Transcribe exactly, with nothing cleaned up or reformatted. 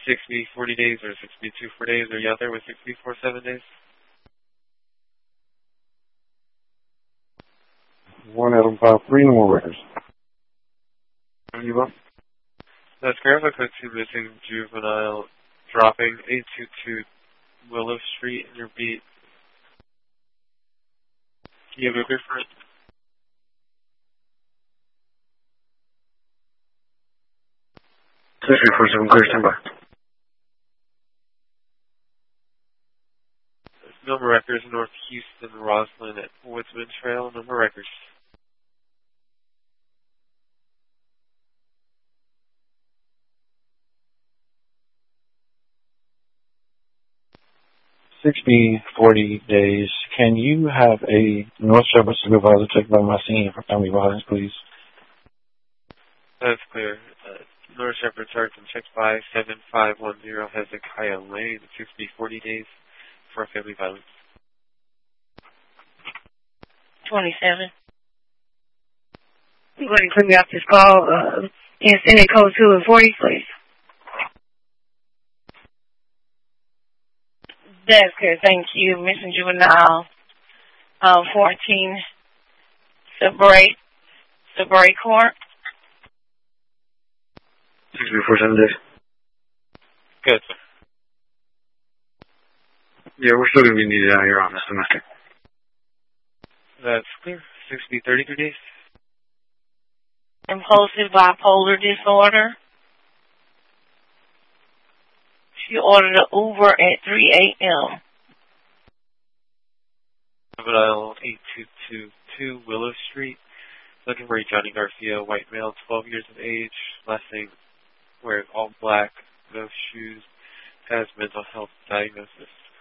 six B forty days or six B two four days? Are you out there with six B four seven days? One Adam five three, no more records. You up? That's correct. I put two missing juvenile dropping eight two two Willow Street in your beat. You have a different. six B four seven, clear, stand by. Number records, North Houston, Roslyn at Woodsman Trail. Number records. six B forty days. Can you have a North Shepherd supervisor check by my scene for family violence, please? That's clear. Uh, North Shepherd Sergeant check by seven five one zero Hezekiah Lane, six B forty days for family violence. twenty-seven. Go ahead and clean me off this call. Uh, incident code two and forty, please. That's good. Thank you. Missing juvenile, um, fourteen, Sabray, Sabray Court. six B four seven days. Good. Yeah, we're still going to be needed out here on this domestic. That's clear. six B thirty-three days. Impulsive bipolar disorder. She ordered an Uber at three a.m. Juvenile eight two two two Willow Street. Looking for a Johnny Garcia, white male, twelve years of age. Last name, wears all black, no shoes, has mental health diagnosis.